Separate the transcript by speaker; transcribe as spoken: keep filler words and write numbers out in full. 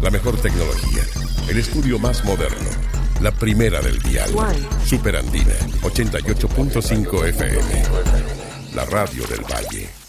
Speaker 1: La mejor tecnología, el estudio más moderno, la primera del dial. Super Andina, ochenta y ocho punto cinco F M. La radio del Valle.